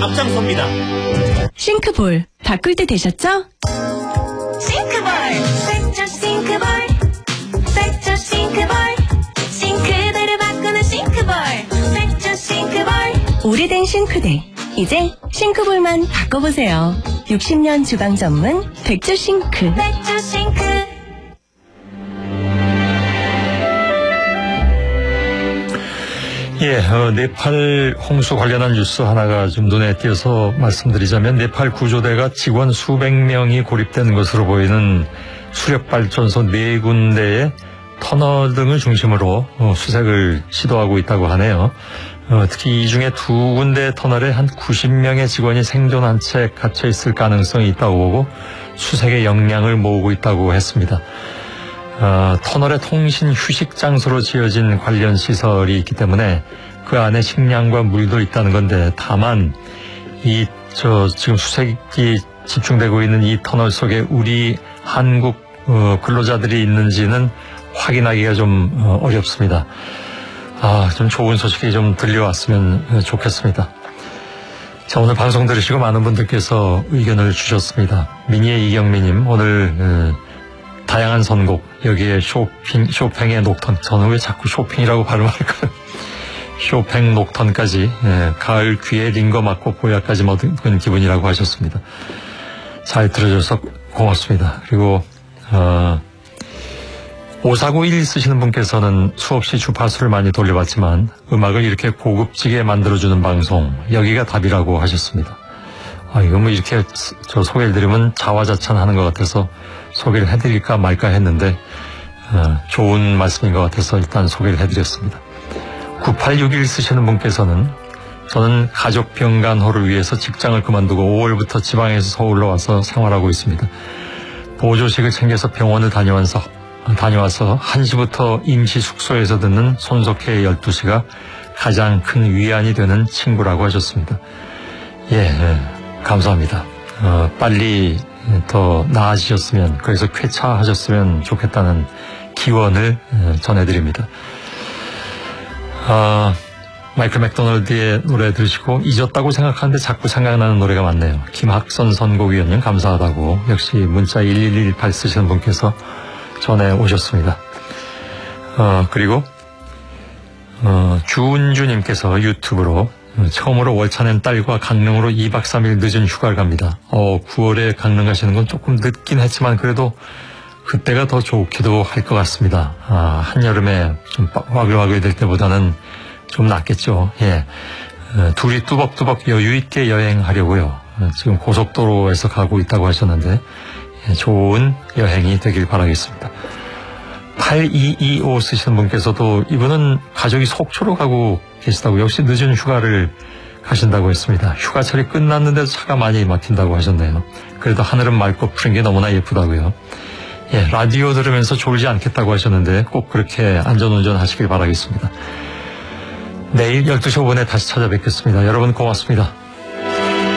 앞장섭니다. 싱크볼 바꿀 때 되셨죠? 싱크볼 백조 싱크볼 백조 싱크볼 싱크대를 바꾸는 싱크볼 백조 싱크볼. 오래된 싱크대 이제 싱크볼만 바꿔보세요. 60년 주방 전문 백조 싱크. 백조 싱크. 예, 네팔 홍수 관련한 뉴스 하나가 좀 눈에 띄어서 말씀드리자면 네팔 구조대가 직원 수백 명이 고립된 것으로 보이는 수력발전소 4군데의 터널 등을 중심으로 수색을 시도하고 있다고 하네요. 특히 이 중에 2군데 터널에 한 90명의 직원이 생존한 채 갇혀 있을 가능성이 있다고 보고 수색의 역량을 모으고 있다고 했습니다. 터널의 통신 휴식 장소로 지어진 관련 시설이 있기 때문에 그 안에 식량과 물도 있다는 건데, 다만 지금 수색이 집중되고 있는 이 터널 속에 우리 한국 근로자들이 있는지는 확인하기가 좀 어렵습니다. 좀 좋은 소식이 좀 들려왔으면 좋겠습니다. 자, 오늘 방송 들으시고 많은 분들께서 의견을 주셨습니다. 미니의 이경미님, 오늘 다양한 선곡, 여기에 쇼팽의 녹턴, 저는 왜 자꾸 쇼핑이라고 발음할까요? 쇼팽 녹턴까지, 가을 귀에 링거 맞고 보약까지 먹은 기분이라고 하셨습니다. 잘 들어줘서 고맙습니다. 그리고 5491 쓰시는 분께서는 수없이 주파수를 많이 돌려봤지만 음악을 이렇게 고급지게 만들어주는 방송, 여기가 답이라고 하셨습니다. 이거 뭐 이렇게 소개를 드리면 자화자찬하는 것 같아서 소개를 해드릴까 말까 했는데 좋은 말씀인 것 같아서 일단 소개를 해드렸습니다. 9861 쓰시는 분께서는 저는 가족 병간호를 위해서 직장을 그만두고 5월부터 지방에서 서울로 와서 생활하고 있습니다. 보조식을 챙겨서 병원을 다녀와서 1시부터 임시 숙소에서 듣는 손석희의 12시가 가장 큰 위안이 되는 친구라고 하셨습니다. 감사합니다. 빨리 더 나아지셨으면, 그래서 쾌차하셨으면 좋겠다는 기원을 전해드립니다. 마이클 맥도널드의 노래 들으시고 잊었다고 생각하는데 자꾸 생각나는 노래가 많네요. 김학선 선곡위원님 감사하다고 역시 문자 1118 쓰시는 분께서 전해 오셨습니다. 그리고 주은주님께서 유튜브로 처음으로 월차 낸 딸과 강릉으로 2박 3일 늦은 휴가를 갑니다. 9월에 강릉 가시는 건 조금 늦긴 했지만 그래도 그때가 더 좋기도 할 것 같습니다. 한여름에 좀 와글와글 될 때보다는 좀 낫겠죠. 둘이 뚜벅뚜벅 여유있게 여행하려고요. 지금 고속도로에서 가고 있다고 하셨는데 좋은 여행이 되길 바라겠습니다. 8225 쓰시는 분께서도 이분은 가족이 속초로 가고 계시다고, 역시 늦은 휴가를 가신다고 했습니다. 휴가철이 끝났는데도 차가 많이 막힌다고 하셨네요. 그래도 하늘은 맑고 푸른 게 너무나 예쁘다고요. 라디오 들으면서 졸지 않겠다고 하셨는데 꼭 그렇게 안전운전 하시길 바라겠습니다. 내일 12시 5분에 다시 찾아뵙겠습니다. 여러분 고맙습니다.